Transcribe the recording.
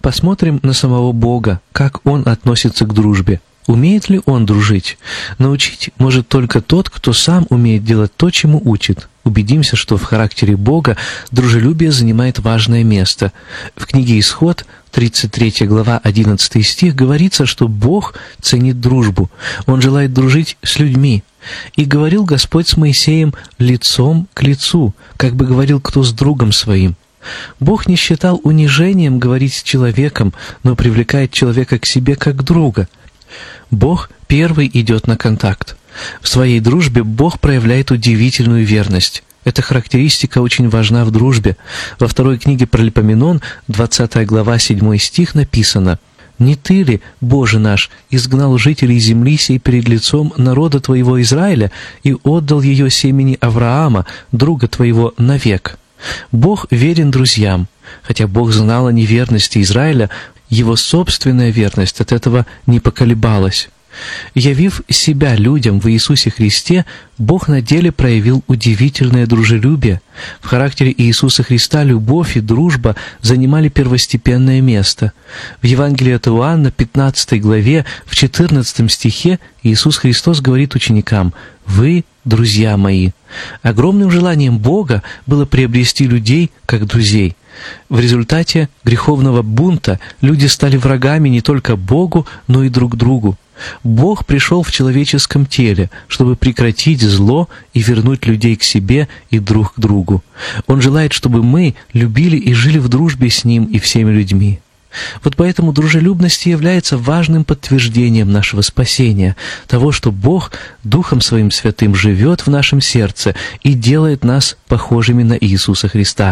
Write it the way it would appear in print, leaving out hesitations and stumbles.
Посмотрим на самого Бога, как Он относится к дружбе. Умеет ли Он дружить? Научить может только тот, кто сам умеет делать то, чему учит. Убедимся, что в характере Бога дружелюбие занимает важное место. В книге «Исход», 33 глава, 11 стих, говорится, что Бог ценит дружбу. Он желает дружить с людьми. «И говорил Господь с Моисеем лицом к лицу, как бы говорил кто с другом своим». Бог не считал унижением говорить с человеком, но привлекает человека к себе как друга. Бог первый идет на контакт. В своей дружбе Бог проявляет удивительную верность. Эта характеристика очень важна в дружбе. Во второй книге Паралипоменон, 20 глава, 7 стих написано: «Не ты ли, Боже наш, изгнал жителей земли сей перед лицом народа твоего Израиля и отдал ее семени Авраама, друга твоего, навек?» Бог верен друзьям. Хотя Бог знал о неверности Израиля, его собственная верность от этого не поколебалась. Явив себя людям в Иисусе Христе, Бог на деле проявил удивительное дружелюбие. В характере Иисуса Христа любовь и дружба занимали первостепенное место. В Евангелии от Иоанна, 15 главе, в 14 стихе Иисус Христос говорит ученикам: «Вы друзья мои». Огромным желанием Бога было приобрести людей как друзей. В результате греховного бунта люди стали врагами не только Богу, но и друг другу. Бог пришел в человеческом теле, чтобы прекратить зло и вернуть людей к себе и друг к другу. Он желает, чтобы мы любили и жили в дружбе с Ним и всеми людьми. Вот поэтому дружелюбность является важным подтверждением нашего спасения, того, что Бог Духом Своим Святым живет в нашем сердце и делает нас похожими на Иисуса Христа.